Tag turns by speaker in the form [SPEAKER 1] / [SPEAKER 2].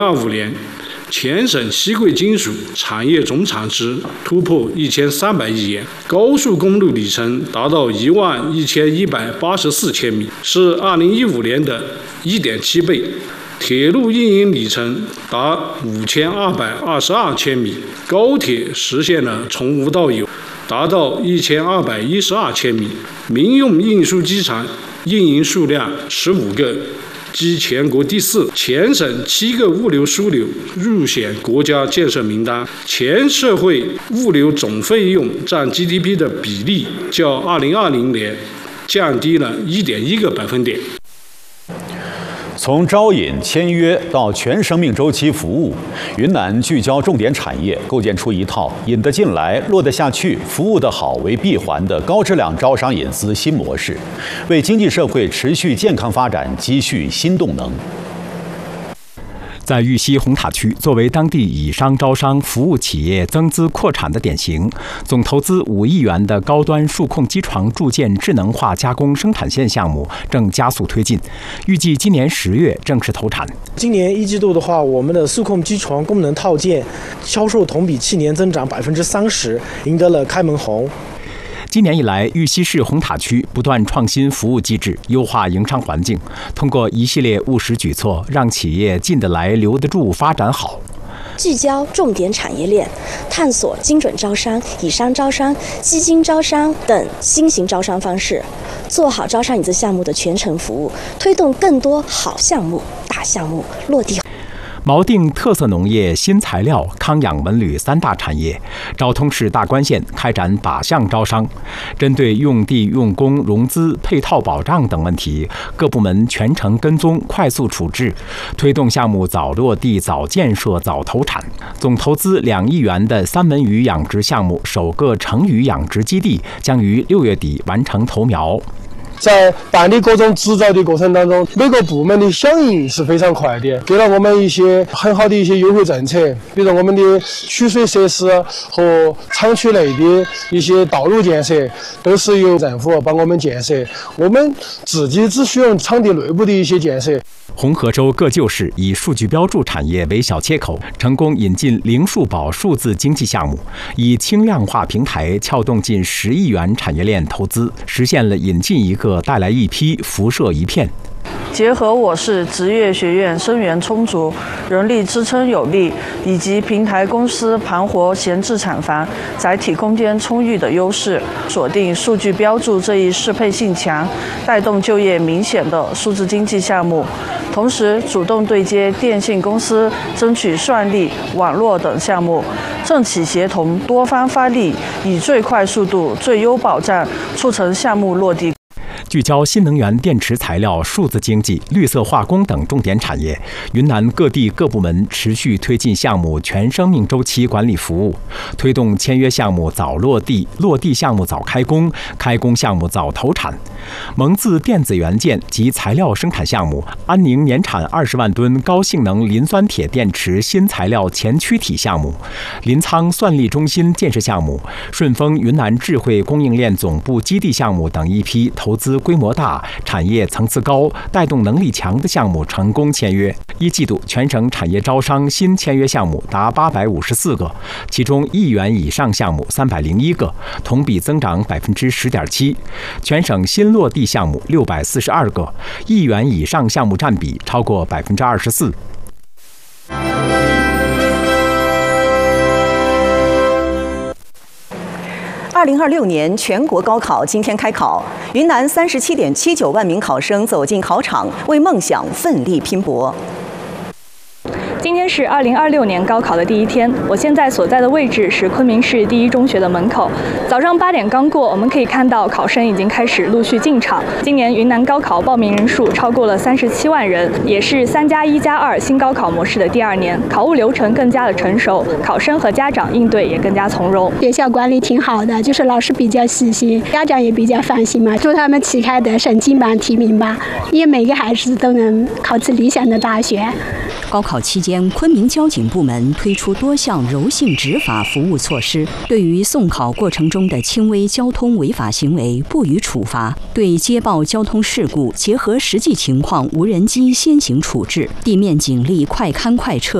[SPEAKER 1] 2025年，全省稀贵金属产业总产值突破1300亿元，高速公路里程达到11184千米，是2015年的1.7倍。铁路运营里程达5222千米，高铁实现了从无到有，达到1212千米。民用运输机场运营数量15个，居全国第4。全省7个物流枢纽入选国家建设名单。全社会物流总费用占 GDP 的比例较2020年降低了1.1个百分点。
[SPEAKER 2] 从招引、签约到全生命周期服务，云南聚焦重点产业，构建出一套引得进来、落得下去、服务得好为闭环的高质量招商引资新模式，为经济社会持续健康发展积蓄新动能。在玉溪红塔区，作为当地以商招商服务企业增资扩产的典型，总投资5亿元的高端数控机床铸件智能化加工生产线项目正加速推进，预计今年10月正式投产。
[SPEAKER 3] 今年1季度的话，我们的数控机床功能套件销售同比去年增长30%，赢得了开门红。
[SPEAKER 2] 今年以来，玉溪市红塔区不断创新服务机制，优化营商环境，通过一系列务实举措，让企业进得来、留得住、发展好。
[SPEAKER 4] 聚焦重点产业链，探索精准招商、以商招商、基金招商等新型招商方式，做好招商引资项目的全程服务，推动更多好项目、大项目落地。
[SPEAKER 2] 锚定特色农业、新材料、康养文旅3大产业，昭通市大关县开展靶向招商。针对用地、用工、融资、配套保障等问题，各部门全程跟踪、快速处置，推动项目早落地、早建设、早投产。总投资2亿元的三文鱼养殖项目首个成鱼养殖基地将于6月底完成投苗。
[SPEAKER 5] 在办理各种执照的过程当中，每个部门的响应是非常快的，给了我们一些很好的一些优惠政策，比如我们的取水设施和厂区内的一些道路建设都是由政府帮我们建设，我们自己只需要场地内部的一些建设。
[SPEAKER 2] 红河州各旧市以数据标注产业为小切口，成功引进零数保数字经济项目，以轻量化平台撬动近10亿元产业链投资，实现了引进一个带来一批，辐射一片。
[SPEAKER 6] 结合我市职业学院生源充足、人力支撑有力，以及平台公司盘活闲置产房、载体空间充裕的优势，锁定数据标注这一适配性强、带动就业明显的数字经济项目，同时主动对接电信公司，争取算力、网络等项目，政企协同多方发力，以最快速度、最优保障，促成项目落地。
[SPEAKER 2] 聚焦新能源电池材料、数字经济、绿色化工等重点产业，云南各地各部门持续推进项目全生命周期管理服务，推动签约项目早落地、落地项目早开工、开工项目早投产。蒙自电子元件及材料生产项目，安宁年产20万吨高性能磷酸铁电池新材料前驱体项目，临沧算力中心建设项目，顺丰云南智慧供应链总部基地项目等一批投资规模大、产业层次高、带动能力强的项目成功签约。1季度全省产业招商新签约项目达854个，其中1亿元以上项目301个，同比增长10.7%。全省新落地项目642个，1亿元以上项目占比超过24%。
[SPEAKER 7] 2026年全国高考今天开考，云南37.79万名考生走进考场，为梦想奋力拼搏。
[SPEAKER 8] 今天是2026年高考的第一天，我现在所在的位置是昆明市第一中学的门口。早上8点刚过，我们可以看到考生已经开始陆续进场。今年云南高考报名人数超过了37万人，也是3+1+2新高考模式的第2年，考务流程更加的成熟，考生和家长应对也更加从容。
[SPEAKER 9] 学校管理挺好的，就是老师比较细心，家长也比较放心嘛。祝他们旗开得胜，金榜题名吧，因为每个孩子都能考至理想的大学。
[SPEAKER 10] 高考期间
[SPEAKER 7] 间，昆明交警部门推出多项柔性执法服务措施，对于送考过程中的轻微交通违法行为不予处罚，对接报交通事故结合实际情况无人机先行处置，地面警力快勘快撤。